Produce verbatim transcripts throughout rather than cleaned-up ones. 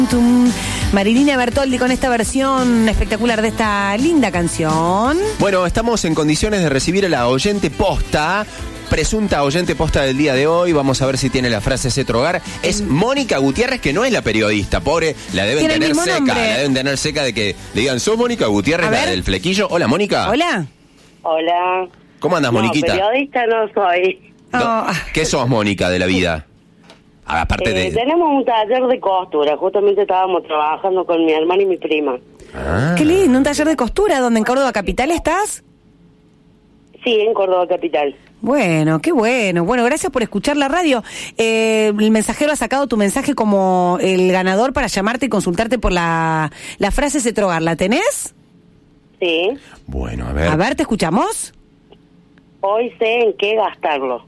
Marilina Bertoldi con esta versión espectacular de esta linda canción. Bueno, estamos en condiciones de recibir a la oyente posta, presunta oyente posta del día de hoy. Vamos a ver si tiene la frase Cetrogar. Es Mónica Gutiérrez, que no es la periodista, pobre, la deben Tiene el tener mismo seca, nombre. la deben tener seca de que le digan, ¿sos Mónica Gutiérrez, A la ver. del flequillo? Hola, Mónica. Hola. Hola. ¿Cómo andas, No, Moniquita? periodista no soy. No, Oh. ¿Qué sos, Mónica, de la vida? Aparte Eh, de... Tenemos un taller de costura. Justamente estábamos trabajando con mi hermana y mi prima. Ah. Qué lindo, un taller de costura, ¿donde en Córdoba Capital estás? Sí, en Córdoba Capital. Bueno, qué bueno. Bueno, gracias por escuchar la radio. Eh, el mensajero ha sacado tu mensaje como el ganador para llamarte y consultarte por la, la frase Cetrogar. ¿La tenés? Sí. Bueno, a ver. A ver, ¿te escuchamos? Hoy sé en qué gastarlo.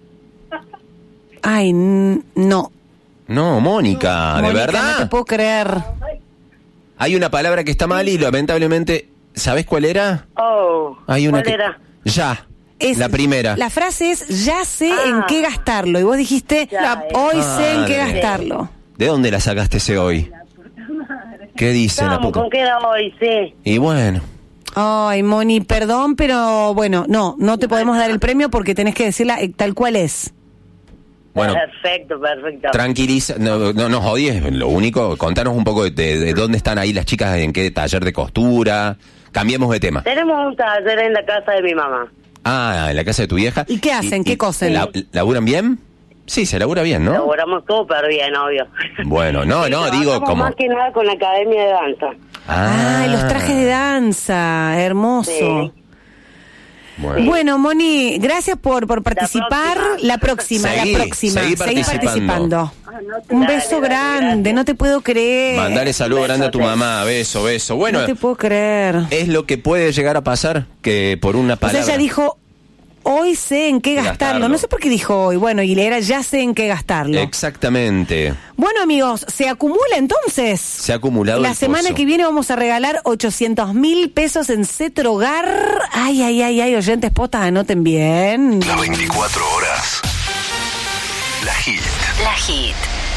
Ay, n- no. No, Mónica, ¿de Mónica, verdad? no te puedo creer. Hay una palabra que está mal y lamentablemente... ¿Sabés cuál era? Oh, Hay una ¿cuál que... era? Ya. Es- la primera. La frase es, ya sé Ah. en qué gastarlo. Y vos dijiste, Ya, la- eh. hoy sé en qué Madre. gastarlo. ¿De dónde la sacaste ese hoy? ¿Qué dice la Vamos, puta? ¿con qué era hoy? Sí. Y bueno, Ay, Moni, perdón, pero bueno, no, no te podemos dar el premio porque tenés que decirla eh, tal cual es. bueno, Perfecto, perfecto. tranquiliza, no, no nos odies, lo único, contanos un poco de, de- de dónde están ahí las chicas, en qué taller de costura, cambiemos de tema. Tenemos un taller en la casa de mi mamá. Ah, en la casa de tu vieja. ¿Y qué hacen? ¿Qué cosen? la- ¿Laburan bien? Sí, se labura bien, ¿no? Laboramos súper bien, obvio. Bueno, no, Sí, no, digo trabajamos como... más que nada con la academia de danza. Ah, los trajes de danza, hermoso. Sí. Bueno. Bueno, Moni, gracias por, por participar. La próxima, Seguí, la próxima. seguí Seguí participando. participando. Un beso Dale, dale, grande, gracias. no te puedo creer. Mandale saludo Beso, grande a tu sí. mamá, beso, beso. Bueno, No te puedo creer. es lo que puede llegar a pasar, que por una O sea, palabra... ella dijo, hoy sé en qué gastarlo. Gastarlo. No sé por qué dijo hoy. Bueno, y le era, ya sé en qué gastarlo. Exactamente. Bueno, amigos, ¿se acumula entonces? Se ha acumulado La el semana pozo. que viene vamos a regalar ochocientos mil pesos en Cetrogar. Ay, ay, ay, ay, oyentes postas, anoten bien. Las veinticuatro horas. La Hit. La Hit.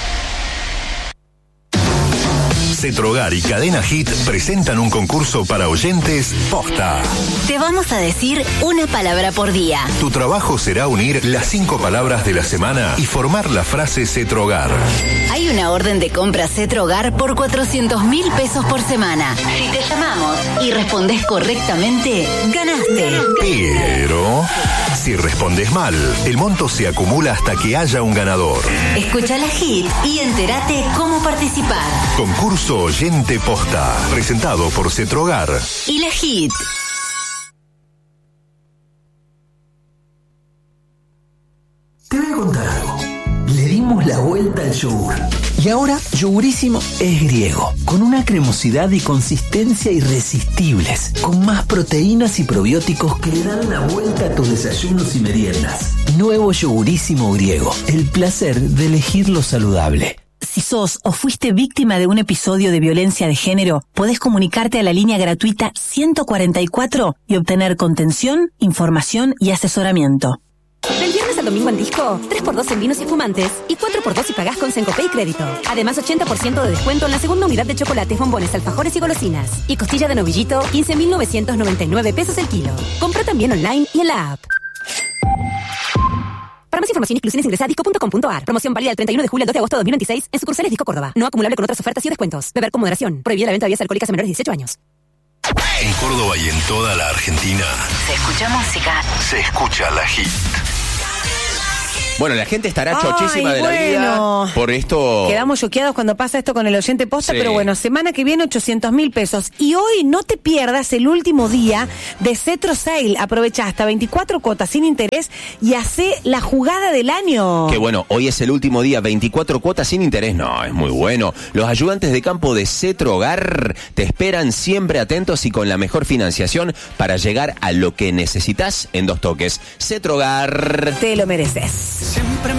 Cetrogar y Cadena Hit presentan un concurso para oyentes posta. Te vamos a decir una palabra por día. Tu trabajo será unir las cinco palabras de la semana y formar la frase Cetrogar. Hay una orden de compra Cetrogar por cuatrocientos mil pesos por semana. Si te llamamos y respondes correctamente, ganaste. Pero si respondes mal, el monto se acumula hasta que haya un ganador. Escucha la Hit y entérate cómo participar. Concurso Oyente Posta, presentado por Cetrogar. Y la Hit. Te voy a contar algo. Le dimos la vuelta al yogur. Y ahora, Yogurísimo es griego, con una cremosidad y consistencia irresistibles, con más proteínas y probióticos que le dan la vuelta a tus desayunos y meriendas. Nuevo Yogurísimo griego, el placer de elegir lo saludable. Si sos o fuiste víctima de un episodio de violencia de género, podés comunicarte a la línea gratuita ciento cuarenta y cuatro y obtener contención, información y asesoramiento. Del viernes al domingo en Disco, tres por dos en vinos y espumantes y cuatro por dos si pagás con Sencopay Crédito. Además, ochenta por ciento de descuento en la segunda unidad de chocolates, bombones, alfajores y golosinas. Y costilla de novillito, quince mil novecientos noventa y nueve pesos el kilo. Compra también online y en la app. Para más información y exclusiones ingresa a disco punto com punto a r. Promoción válida del treinta y uno de julio al dos de agosto de dos mil veintiséis en sucursales Disco Córdoba. No acumulable con otras ofertas y descuentos. Beber con moderación. Prohibida la venta de bebidas alcohólicas a menores de dieciocho años. En Córdoba y en toda la Argentina Se escucha música. se escucha la Hit. Bueno, la gente estará Ay, chochísima de la bueno. vida por esto. Quedamos choqueados cuando pasa esto con el oyente posta, Sí. pero bueno, semana que viene ochocientos mil pesos. Y hoy no te pierdas el último día de Cetro Sale. Aprovecha hasta veinticuatro cuotas sin interés y hace la jugada del año. Que bueno, hoy es el último día, veinticuatro cuotas sin interés. No, es muy bueno. Los ayudantes de campo de Cetrogar te esperan siempre atentos y con la mejor financiación para llegar a lo que necesitas en dos toques. Cetrogar. Te lo mereces. Siempre